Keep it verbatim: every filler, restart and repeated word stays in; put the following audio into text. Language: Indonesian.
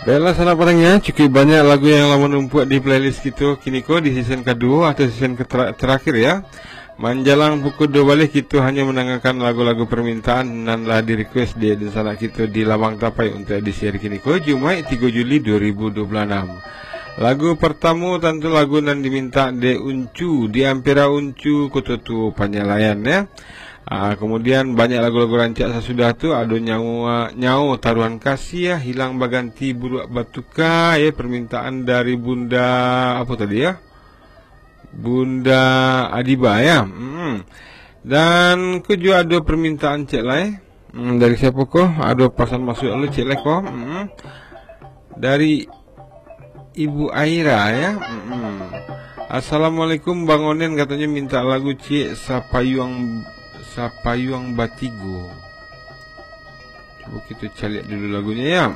Baiklah sana padangnya, cukup banyak lagu yang lama numpuk di playlist kita kini ko di season kedua atau season ketera- terakhir ya. Menjelang pukul dua balik kita hanya mendengarkan lagu-lagu permintaan dan lah di request di di sana kita di Lawang Tapai untuk edisi hari kini ko Jumat tiga Juli dua ribu dua puluh enam. Lagu pertama tentu lagu yang diminta de Uncu, di Ampera Uncu Kota Tu Panyalayan ya. Ah, kemudian banyak lagu-lagu rancak sesudah tu ada nyawa nyawa taruhan kasih ya, hilang baganti buruak batuka ya, permintaan dari Bunda apa tadi ya, Bunda Adiba ya. Hmm. Dan juga ada permintaan cek lai hmm, dari siapa kok, ada pasan masuk lu cek lai kok, hmm. Dari Ibu Aira ya. Hmm. Assalamualaikum Bang Onen, katanya minta lagu Cik Sapayuang Sapayuang Batigo. Coba kita cari dulu lagunya ya.